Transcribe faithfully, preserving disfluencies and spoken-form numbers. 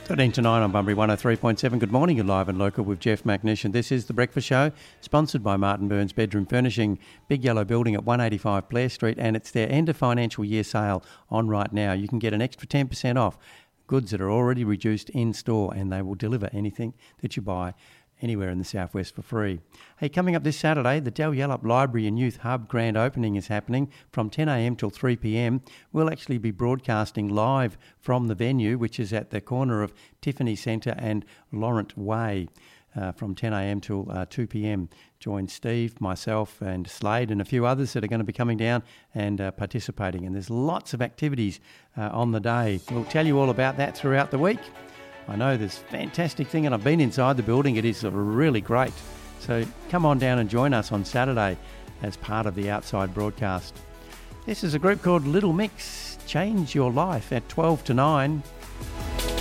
thirteen to nine on Bunbury one oh three point seven. Good morning, you're live and local with Jeff McNish. This is The Breakfast Show, sponsored by Martin Burns Bedroom Furnishing, Big Yellow Building at one eighty-five Blair Street, and it's their end of financial year sale on right now. You can get an extra ten percent off goods that are already reduced in store, and they will deliver anything that you buy anywhere in the southwest for free. Hey, coming up this Saturday, the Dal Yallop Library and Youth Hub grand opening is happening from ten a.m. till three p.m. We'll actually be broadcasting live from the venue, which is at the corner of Tiffany Centre and Laurent Way, uh, from ten a.m. till uh, two p.m. Join Steve, myself and Slade and a few others that are going to be coming down and uh, participating. And there's lots of activities uh, on the day. We'll tell you all about that throughout the week. I know there's a fantastic thing, and I've been inside the building. It is really great. So come on down and join us on Saturday as part of the outside broadcast. This is a group called Little Mix. Change Your Life at twelve to nine.